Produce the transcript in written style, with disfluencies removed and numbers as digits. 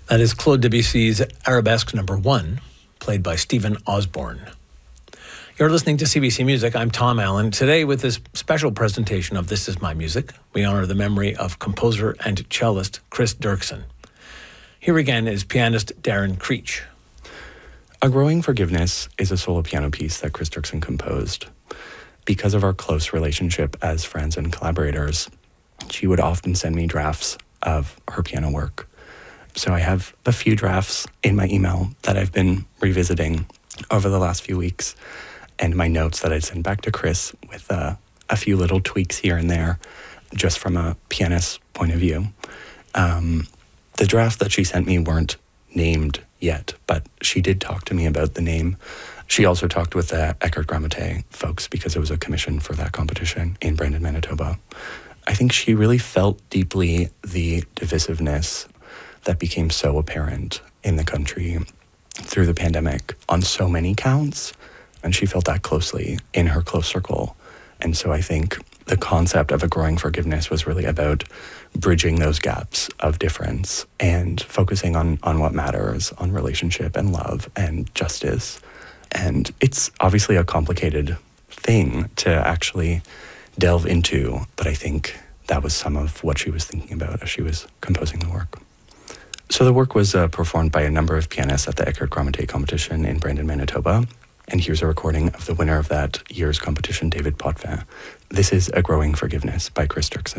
That is Claude Debussy's Arabesque No. 1, played by Stephen Osborne. You're listening to CBC Music. I'm Tom Allen. Today, with this special presentation of This Is My Music, we honor the memory of composer and cellist Chris Dirksen. Here again is pianist Darren Creech. A Growing Forgiveness is a solo piano piece that Chris Dirksen composed. Because of our close relationship as friends and collaborators, she would often send me drafts of her piano work. So I have a few drafts in my email that I've been revisiting over the last few weeks, and my notes that I'd send back to Chris with a few little tweaks here and there, just from a pianist's point of view. The drafts that she sent me weren't named yet, but she did talk to me about the name. She also talked with the Eckert Grammaté folks because it was a commission for that competition in Brandon, Manitoba. I think she really felt deeply the divisiveness that became so apparent in the country through the pandemic on so many counts, and she felt that closely in her close circle. And so I think the concept of A Growing Forgiveness was really about bridging those gaps of difference and focusing on what matters, on relationship and love and justice. And it's obviously a complicated thing to actually delve into, but I think that was some of what she was thinking about as she was composing the work. So the work was performed by a number of pianists at the Eckert Grammaté competition in Brandon, Manitoba. And here's a recording of the winner of that year's competition, David Potvin. This is A Growing Forgiveness by Chris Dirksen.